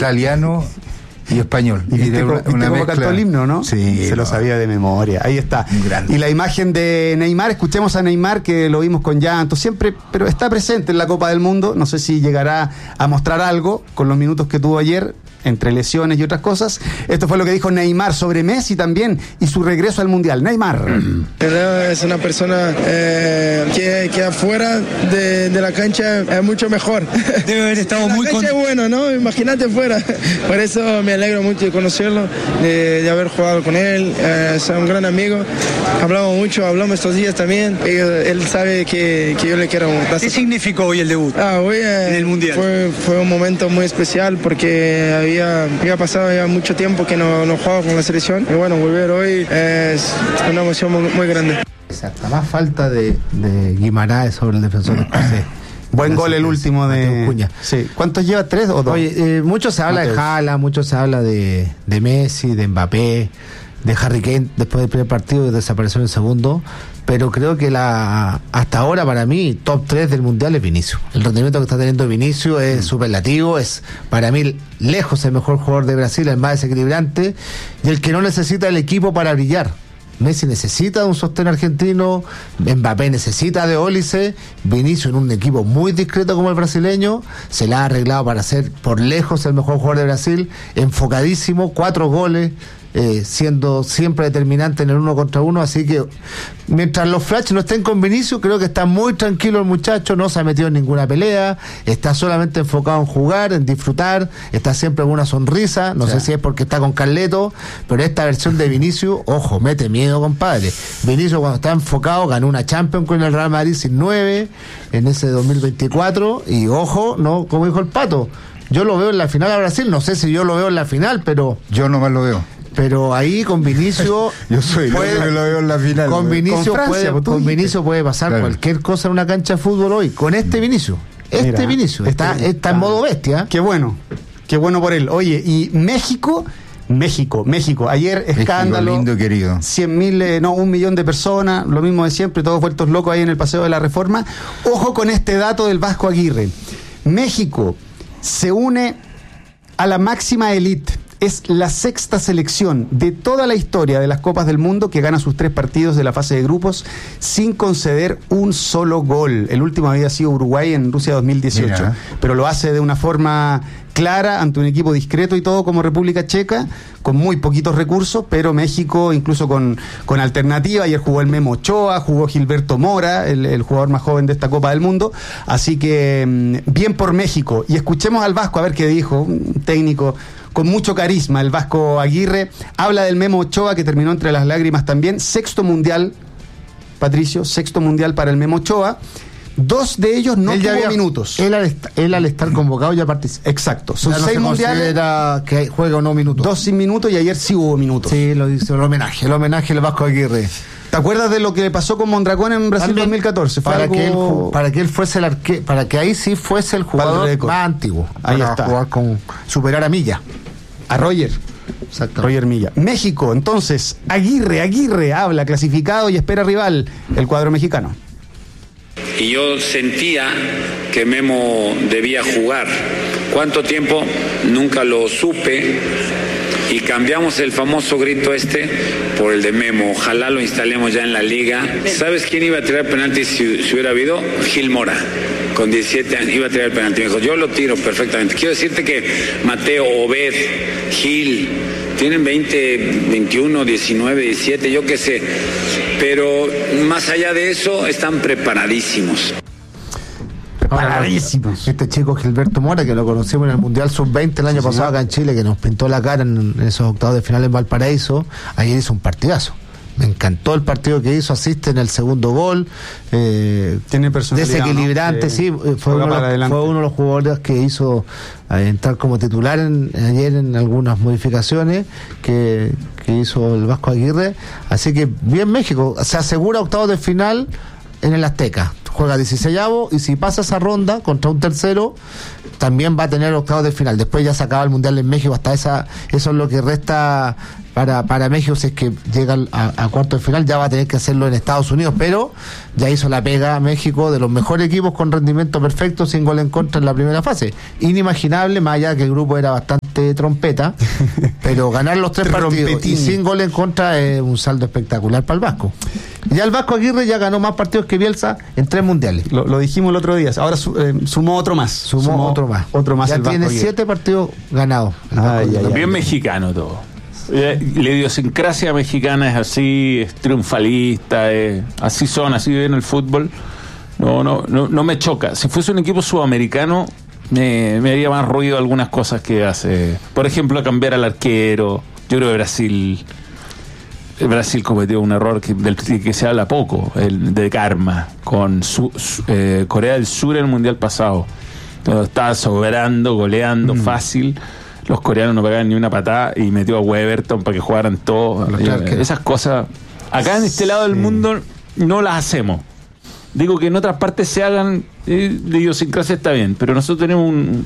italiano y español. Y cómo cantó el himno, ¿no? Sí. Se lo sabía de memoria. Ahí está. Y la imagen de Neymar, escuchemos a Neymar, que lo vimos con llanto siempre, pero está presente en la Copa del Mundo. No sé si llegará a mostrar algo con los minutos que tuvo ayer, entre lesiones y otras cosas. Esto fue lo que dijo Neymar sobre Messi también y su regreso al Mundial. Neymar. Es una persona que afuera de la cancha es mucho mejor. Debe haber estado muy contento. Es bueno, ¿no? Imagínate fuera. Por eso me alegro mucho de conocerlo, de haber jugado con él. Es un gran amigo. Hablamos estos días también. Él sabe que yo le quiero. ¿Qué significó hoy el debut? Hoy en el Mundial. Fue un momento muy especial porque había pasado ya mucho tiempo que no jugaba con la selección. Y bueno, volver hoy es una emoción muy grande. Exacto. Más falta de Guimaraes sobre el defensor de Escocés. Buen gol el último de Cuña. Sí. ¿Cuántos lleva? ¿3 o 2? Oye, mucho se habla de Haaland, mucho se habla de Messi, de Mbappé, de Harry Kane después del primer partido y desapareció en el segundo, pero creo que hasta ahora para mí top 3 del Mundial es Vinicius. El rendimiento que está teniendo Vinicius es superlativo, es para mí lejos el mejor jugador de Brasil, el más desequilibrante y el que no necesita el equipo para brillar. Messi necesita de un sostén argentino, Mbappé necesita de Ólice, Vinicius en un equipo muy discreto como el brasileño, se la ha arreglado para ser por lejos el mejor jugador de Brasil, enfocadísimo, 4 goles, siendo siempre determinante en el 1 contra 1, así que mientras los Flash no estén con Vinicius, creo que está muy tranquilo el muchacho, no se ha metido en ninguna pelea, está solamente enfocado en jugar, en disfrutar, está siempre con una sonrisa, no sé si es porque está con Carleto, pero esta versión de Vinicius, ojo, mete miedo, compadre. Vinicius cuando está enfocado ganó una Champions con el Real Madrid sin 9 en ese 2024 y ojo, no, como dijo el Pato, yo lo veo en la final a Brasil, no sé si yo lo veo en la final, pero yo nomás lo veo. Pero ahí con Vinicius yo soy lo veo en la final. Con Vinicius puede pasar cualquier cosa en una cancha de fútbol hoy. Con este Vinicius. Vinicius está en modo bestia. Qué bueno por él. Oye, y México. Ayer escándalo. Lindo, querido. 1 millón de personas, lo mismo de siempre, todos vueltos locos ahí en el Paseo de la Reforma. Ojo con este dato del Vasco Aguirre. México se une a la máxima élite. Es la 6ª selección de toda la historia de las Copas del Mundo que gana sus 3 partidos de la fase de grupos sin conceder un solo gol. El último había sido Uruguay en Rusia 2018. Mira. Pero lo hace de una forma clara ante un equipo discreto y todo como República Checa, con muy poquitos recursos, pero México incluso con alternativa. Ayer jugó el Memo Ochoa, jugó Gilberto Mora, el jugador más joven de esta Copa del Mundo, así que bien por México. Y escuchemos al Vasco a ver qué dijo, un técnico con mucho carisma, el Vasco Aguirre, habla del Memo Ochoa que terminó entre las lágrimas también, 6º mundial, Patricio, 6º mundial para el Memo Ochoa. 2 de ellos no tuvo minutos. Él al estar convocado ya participó. Exacto. Son 6 mundiales. Que juega o no minutos. 2 sin minutos y ayer sí hubo minutos. Sí, lo dice el homenaje al Vasco Aguirre. ¿Te acuerdas de lo que pasó con Mondragón en Brasil 2014? Para que él fuese el arquero, para que ahí sí fuese el jugador más antiguo. Ahí está. Jugar superar a Milla. A Roger. Exacto. Roger Milla. México, entonces, Aguirre habla, clasificado y espera rival, el cuadro mexicano. Y yo sentía que Memo debía jugar. ¿Cuánto tiempo? Nunca lo supe. Y cambiamos el famoso grito por el de Memo. Ojalá lo instalemos ya en la liga. ¿Sabes quién iba a tirar penalti si hubiera habido? Gil Mora. Con 17 años iba a tirar el penalti. Me dijo, yo lo tiro perfectamente. Quiero decirte que Mateo, Obed, Gil, tienen 20, 21, 19, 17, yo qué sé. Pero más allá de eso, están preparadísimos. Preparadísimos. Este chico Gilberto Mora, que lo conocimos en el Mundial Sub-20 el año pasado acá en Chile, que nos pintó la cara en esos octavos de final en Valparaíso, ayer hizo un partidazo. Me encantó el partido que hizo, asiste en el segundo gol. Tiene personalidad, desequilibrante, ¿no? Sí, fue uno de los jugadores que hizo entrar como titular ayer en algunas modificaciones que hizo el Vasco Aguirre. Así que bien México, se asegura octavos de final en el Azteca. Juega 16avo y si pasa esa ronda contra un tercero, también va a tener octavos de final. Después ya se acaba el Mundial en México, hasta eso es lo que resta para México, si es que llega a cuarto de final, ya va a tener que hacerlo en Estados Unidos, pero ya hizo la pega México de los mejores equipos con rendimiento perfecto, sin gol en contra en la primera fase. Inimaginable, más allá que el grupo era bastante trompeta, pero ganar los 3 partidos y sin gol en contra es un saldo espectacular para el Vasco. Ya el Vasco Aguirre ya ganó más partidos que Bielsa en 3 mundiales. Lo dijimos el otro día. Ahora sumó otro más. Sumó otro más. Ya el tiene 7 partidos ganados. Bien mexicano todo. La idiosincrasia mexicana es así, es triunfalista, así viven el fútbol. No me choca. Si fuese un equipo sudamericano, me haría más ruido algunas cosas que hace. Por ejemplo, cambiar al arquero. Yo creo que Brasil cometió un error del que se habla poco, el de karma, con Corea del Sur en el Mundial pasado. Todo estaba sobrando, goleando fácil. Los coreanos no pegaban ni una patada y metió a Weberton para que jugaran todos. Esas cosas, acá en este lado del mundo no las hacemos. Digo que en otras partes se hagan, de idiosincrasia está bien, pero nosotros tenemos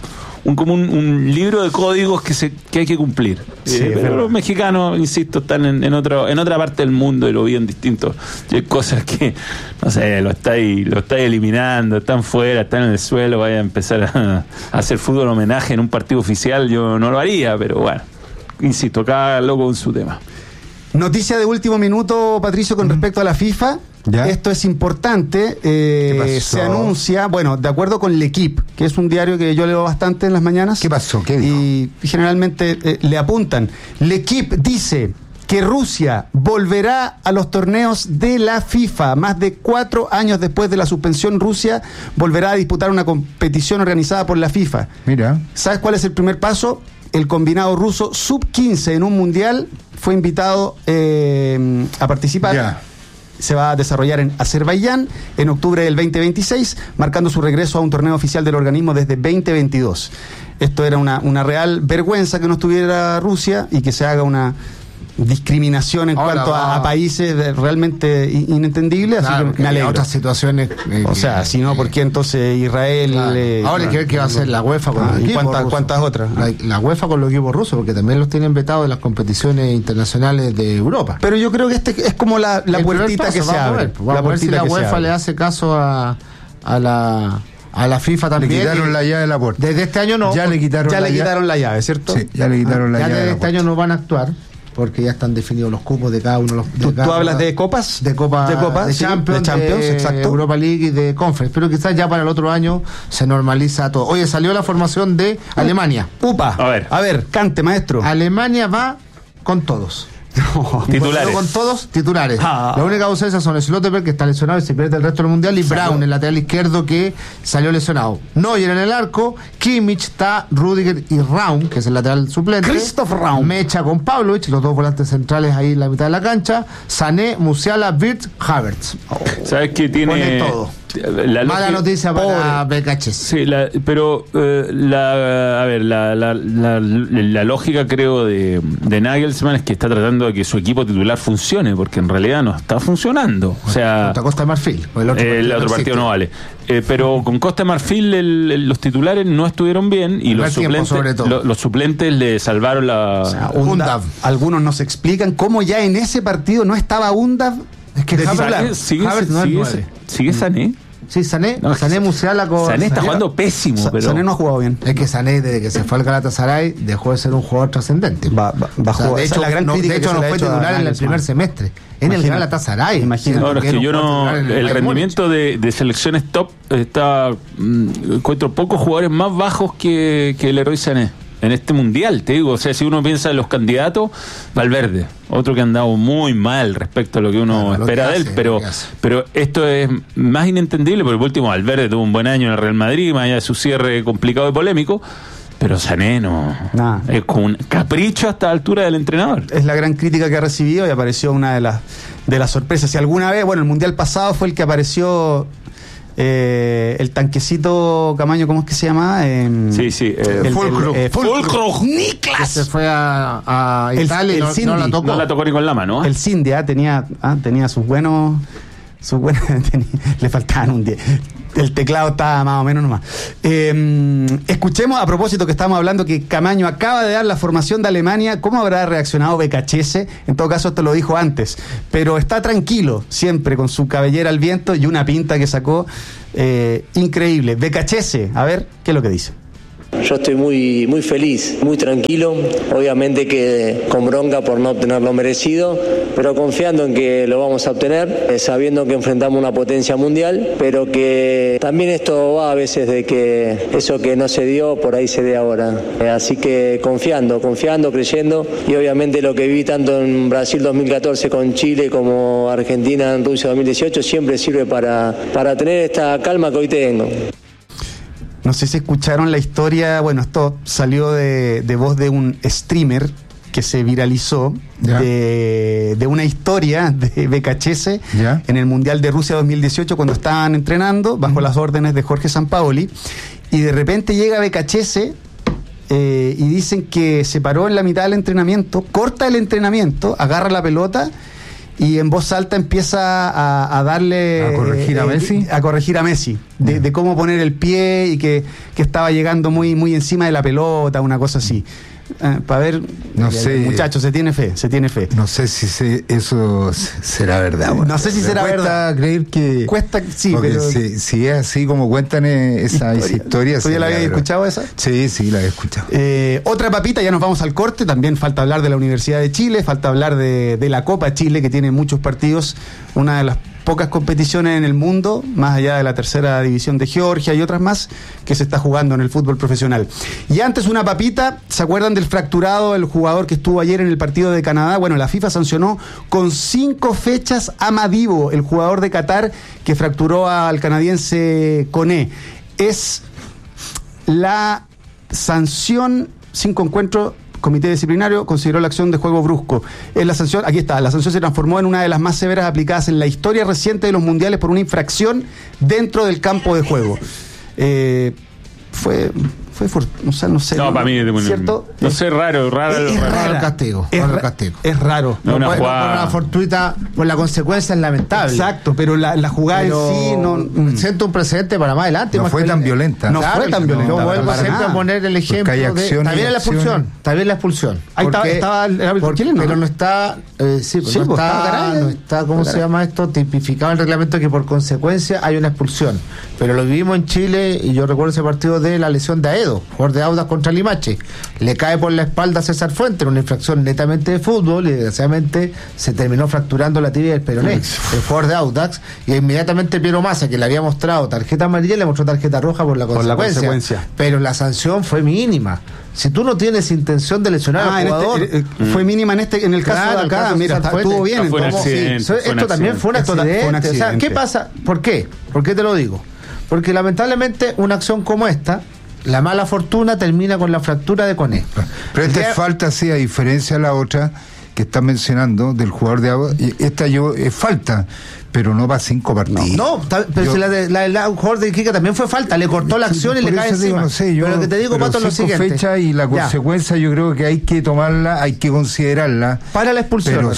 un libro de códigos que hay que cumplir. Pero los mexicanos, insisto, están en otra parte del mundo y lo viven distintos. Y hay cosas que, no sé, lo estáis eliminando, están fuera, están en el suelo, vaya a empezar a hacer fútbol homenaje en un partido oficial. Yo no lo haría, pero bueno, insisto, cada loco con su tema. Noticia de último minuto, Patricio, con respecto a la FIFA. ¿Ya? Esto es importante. Se anuncia, bueno, de acuerdo con L'Equipe, que es un diario que yo leo bastante en las mañanas. ¿Qué pasó? ¿Qué dijo? Y generalmente le apuntan. L'Equipe dice que Rusia volverá a los torneos de la FIFA. Más de 4 años después de la suspensión, Rusia volverá a disputar una competición organizada por la FIFA. Mira. ¿Sabes cuál es el primer paso? El combinado ruso sub-15 en un mundial fue invitado a participar. Ya. Se va a desarrollar en Azerbaiyán en octubre del 2026, marcando su regreso a un torneo oficial del organismo desde 2022. Esto era una real vergüenza que no estuviera Rusia y que se haga una discriminación en cuanto a países realmente inentendibles, claro, así que me alegro. Otras situaciones o sea, si no, ¿por qué entonces Israel? Claro. Ahora hay que ver qué va a hacer la UEFA con los equipos rusos. ¿Cuántas otras? La UEFA con los equipos rusos, porque también los tienen vetados de las competiciones internacionales de Europa. Pero yo creo que este es como la puertita que se abre. Vamos a ver si la UEFA le hace caso a la FIFA también. Le quitaron la llave de la puerta. Desde este año no. Ya le quitaron la llave, ¿cierto? Sí, ya le quitaron la llave. Ya desde este año no van a actuar, porque ya están definidos los cupos de cada uno. ¿Tú hablas de copas? De Champions, exacto. Europa League y de Conference. Pero quizás ya para el otro año se normaliza todo. Oye, salió la formación de Alemania. ¡Upa! A ver, cante, maestro. Alemania va con todos. Titulares. Con todos titulares. La única ausencia son Slotterberg, que está lesionado y se pierde el resto del mundial, y Brown, el lateral izquierdo, que salió lesionado. Neuer en el arco, Kimmich, está Rudiger y Raum, que es el lateral suplente. Christoph Raum. Mecha con Pavlovich, los dos volantes centrales ahí en la mitad de la cancha. Sané, Musiala, Wirtz, Havertz. ¿Sabes qué tiene? Pone todo. Mala noticia para Bekaches. Sí, pero la lógica, creo, de Nagelsmann es que está tratando de que su equipo titular funcione, porque en realidad no está funcionando. O sea, contra Costa de Marfil. El otro partido no vale. Pero con Costa de Marfil los titulares no estuvieron bien y los suplentes le salvaron la... O sea, Undav. Algunos nos explican cómo ya en ese partido no estaba Undav. Es que ¿Sigue Sané? Sí, Sané Musiala con... Sané está jugando pésimo, pero... Sané no ha jugado bien. Es que Sané, desde que se fue al Galatasaray, dejó de ser un jugador trascendente. De hecho, no fue titular en el primer semestre. En el Galatasaray. Imagínate. Ahora es que yo no... El rendimiento de selecciones top encuentro pocos jugadores más bajos que el Leroy Sané en este mundial, te digo. O sea, si uno piensa en los candidatos, Valverde, otro que ha andado muy mal respecto a lo que uno espera de él, pero esto es más inentendible, porque por último Valverde tuvo un buen año en el Real Madrid, más allá de su cierre complicado y polémico, pero Sané es como un capricho a esta altura del entrenador. Es la gran crítica que ha recibido y apareció una de las sorpresas. Si alguna vez, el mundial pasado fue el que apareció... el tanquecito Camaño, ¿cómo es que se llama? Fulcrum. Niklas. Se fue a Italia y no la tocó. No la tocó ni con la mano. El Cindy tenía sus buenos... le faltaban un 10. El teclado está más o menos nomás. Escuchemos, a propósito que estamos hablando que Camaño acaba de dar la formación de Alemania, ¿cómo habrá reaccionado Becachese? En todo caso, esto lo dijo antes, pero está tranquilo, siempre con su cabellera al viento y una pinta que sacó increíble. Becachese, a ver, ¿qué es lo que dice? Yo estoy muy feliz, muy tranquilo, obviamente que con bronca por no obtener lo merecido, pero confiando en que lo vamos a obtener, sabiendo que enfrentamos una potencia mundial, pero que también esto va a veces de que eso que no se dio, por ahí se dé ahora. Así que confiando, creyendo, y obviamente lo que vi tanto en Brasil 2014 con Chile como Argentina en Rusia 2018 siempre sirve para tener esta calma que hoy tengo. No sé si escucharon la historia, bueno, esto salió de voz de un streamer que se viralizó, de una historia de Becachese en el Mundial de Rusia 2018 cuando estaban entrenando bajo las órdenes de Jorge Sampaoli, y de repente llega Becachese y dicen que se paró en la mitad del entrenamiento, corta el entrenamiento, agarra la pelota y en voz alta empieza a darle... ¿A corregir a Messi? A corregir a Messi, de cómo poner el pie y que estaba llegando muy encima de la pelota, una cosa así. Para ver, no sé, muchachos, se tiene fe. No sé si eso será verdad. Bueno. No sé si será verdad. Creer que... Cuesta, sí, pero... Si es así como cuentan esa historia... ¿Tú ya la habías escuchado esa? Sí, la he escuchado. Otra papita, ya nos vamos al corte. También falta hablar de la Universidad de Chile, falta hablar de la Copa Chile, que tiene muchos partidos, una de las pocas competiciones en el mundo, más allá de la tercera división de Georgia y otras más, que se está jugando en el fútbol profesional. Y antes una papita, ¿se acuerdan del fracturado, el jugador que estuvo ayer en el partido de Canadá? Bueno, la FIFA sancionó con 5 fechas a Madibo, el jugador de Qatar que fracturó al canadiense Koné. Es la sanción, 5 encuentros. Comité disciplinario consideró la acción de juego brusco. La sanción, aquí está, la sanción se transformó en una de las más severas aplicadas en la historia reciente de los mundiales por una infracción dentro del campo de juego. O sea, no sé. No, para mí es ¿cierto? No sé, raro el castigo. Es raro. No, una jugada. Una fortuita, pues la consecuencia es lamentable. Exacto, pero la jugada en sí no. Siento un precedente para más adelante. No fue tan violenta. No fue tan violenta. Yo vuelvo siempre a poner el ejemplo de. También la expulsión. Ahí estaba el árbitro chileno. Pero no está. No está, ¿cómo se llama esto? Tipificado en el reglamento que por consecuencia hay una expulsión. Pero lo vivimos en Chile y yo recuerdo ese partido de la lesión de Aedo, jugador de Audax contra Limache. Le cae por la espalda a César Fuentes en una infracción netamente de fútbol y desgraciadamente se terminó fracturando la tibia del peroné, el jugador de Audax, y inmediatamente Piero Massa, que le había mostrado tarjeta amarilla, le mostró tarjeta roja por la consecuencia. Pero la sanción fue mínima. Si tú no tienes intención de lesionar al jugador, fue mínima en el caso de acá. Mira, estuvo bien. Esto también fue un accidente. O sea, ¿qué pasa? ¿Por qué? ¿Por qué te lo digo? Porque lamentablemente una acción como esta, la mala fortuna termina con la fractura de Koné. Pero esta es falta, sí, a diferencia de la otra que están mencionando del jugador de agua. Esta es falta, pero no va 5 partidos. No, pero si la del jugador de Iquique también fue falta, le cortó la acción y le cae encima. No sé, pero lo que te digo, Pato, es lo siguiente. Fecha y la consecuencia yo creo que hay que tomarla, hay que considerarla. Para la expulsión. Pero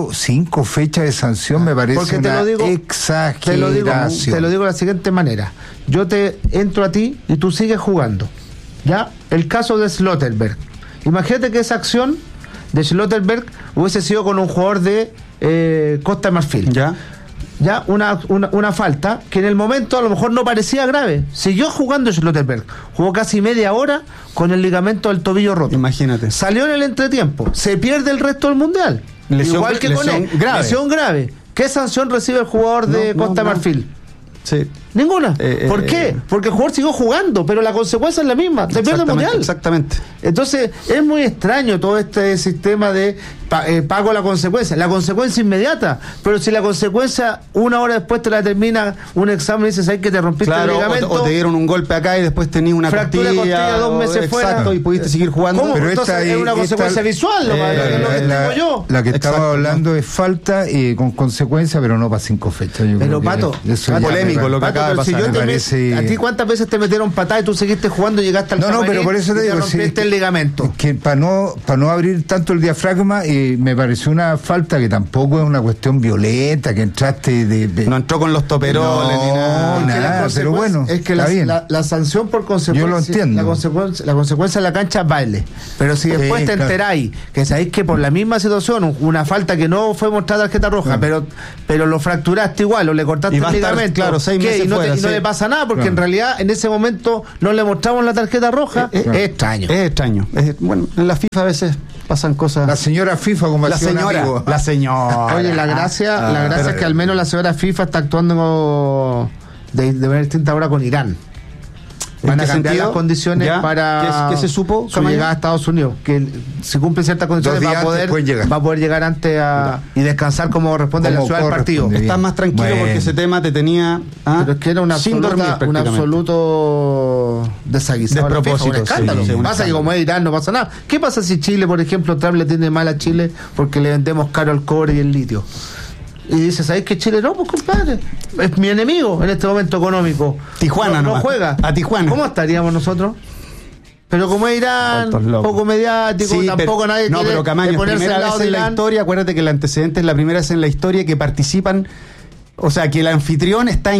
5 fechas de sanción me parece una exageración. Te lo digo de la siguiente manera. Yo te entro a ti y tú sigues jugando. ¿Ya? El caso de Slotterberg. Imagínate que esa acción de Slotterberg hubiese sido con un jugador de Costa de Marfil. Ya una falta que en el momento a lo mejor no parecía grave. Siguió jugando Slotterberg, jugó casi media hora con el ligamento del tobillo roto. Imagínate. Salió en el entretiempo, se pierde el resto del mundial. Igual que con él. Lesión grave. ¿Qué sanción recibe el jugador de Costa de Marfil? Sí. Ninguna. ¿Por qué? Porque el jugador siguió jugando, pero la consecuencia es la misma. Se pierde el mundial. Exactamente. Entonces, es muy extraño todo este sistema de pago la consecuencia inmediata, pero si la consecuencia una hora después te la termina un examen y dices, ¿sabes que te rompiste el ligamento? O te dieron un golpe acá y después tenías una costilla 2 meses fuera. Exacto, y pudiste seguir jugando. ¿Cómo? Pero entonces es una consecuencia visual, lo que digo yo. La que estaba hablando es falta con consecuencia, pero no para 5 fechas. Pero Pato, polémico lo que acaba de pero si pasar. yo te parece- ¿a ti cuántas veces te metieron patada y tú seguiste jugando y llegaste al No, camarín pero por eso te y digo, rompiste el ligamento? que para no abrir tanto el diafragma, me pareció una falta que tampoco es una cuestión violenta, que entraste No entró con los toperoles ni nada. No, Es que nada, la pero bueno, es que está bien. la sanción por consecuencia, Yo lo entiendo. la consecuencia en la cancha es baile. Pero si después Sí, te claro. enteráis que sabéis que por la misma situación, una falta que no fue mostrada tarjeta roja, pero lo fracturaste igual o le cortaste Y va el a estar, ligamento, claro, 6 ¿qué? meses y no, fuera, y no sí. le pasa nada, porque Claro. en realidad en ese momento no le mostramos la tarjeta roja. Es extraño. Es extraño. Bueno, en la FIFA a veces pasan cosas. La señora FIFA, como La hacía un señora. amigo. La señora. Oye, la gracia pero- es que al menos la señora FIFA está actuando de manera distinta ahora con Irán. ¿En Van a qué cambiar sentido? las condiciones ¿Ya? para ¿Qué se supo, su Camaño? llegada a Estados Unidos, que si cumple ciertas condiciones 2 días antes pueden llegar. va a poder llegar antes y descansar como corresponde en la Como ciudad del partido. corresponde. Estás más tranquilo Bueno. porque ese tema te tenía Pero es que era sin dormir un prácticamente. absoluto desaguisado. Despropósito, Un escándalo. sí, un Pasa que escándalo. como es Irán no pasa nada. ¿Qué pasa si Chile, por ejemplo, Trump le tiene mal a Chile porque le vendemos caro el cobre y el litio? Y dice, ¿sabéis que Chile no? Pues compadre, es mi enemigo en este momento económico. Tijuana no nomás. juega. A Tijuana. ¿Cómo estaríamos nosotros? Pero como es Irán, Tontos locos. poco mediático, Sí, tampoco nadie no, quiere pero Camaño, ponerse primera al lado vez de en la Irán. historia, acuérdate que el antecedente es la primera vez en la historia que participan, o sea, que el anfitrión está